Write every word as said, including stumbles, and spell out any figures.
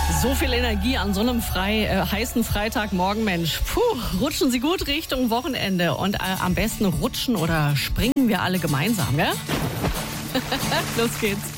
So viel Energie an so einem frei, äh, heißen Freitagmorgen, Mensch. Puh, rutschen Sie gut Richtung Wochenende und äh, am besten rutschen oder springen wir alle gemeinsam, gell? Los geht's.